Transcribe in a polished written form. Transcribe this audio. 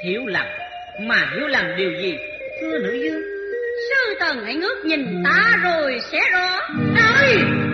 Hiểu lầm? Mà hiểu lầm điều gì, thưa nữ dương? Sư thần hãy ngước nhìn ta rồi sẽ rõ. Ơi!